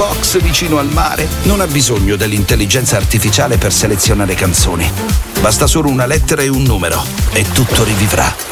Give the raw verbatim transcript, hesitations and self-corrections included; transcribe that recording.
box vicino al mare non ha bisogno dell'intelligenza artificiale per selezionare canzoni. Basta solo una lettera e un numero e tutto rivivrà.